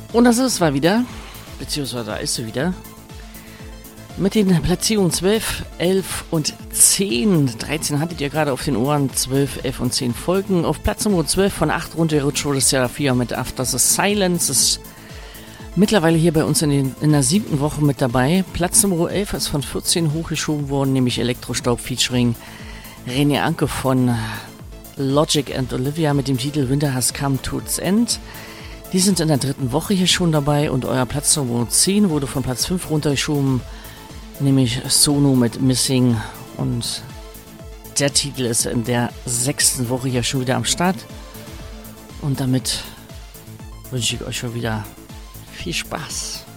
Und das ist mal wieder, beziehungsweise da ist sie wieder, mit den Platzierungen 12, 11 und 10. 13 hattet ihr gerade auf den Ohren, 12, 11 und 10 folgen. Auf Platz Nummer 12 von 8 runtergerutscht wurde Serafia mit After the Silence. Ist mittlerweile hier bei uns in der 7. Woche mit dabei. Platz Nummer 11 ist von 14 hochgeschoben worden, nämlich Elektrostaub featuring René Anke von Logic and Olivia mit dem Titel Winter Has Come to its End. Die sind in der 3. Woche hier schon dabei und euer Platz Nummer 10 wurde von Platz 5 runtergeschoben, nämlich Sono mit Missing, und der Titel ist in der 6. Woche hier schon wieder am Start, und damit wünsche ich euch schon wieder viel Spaß.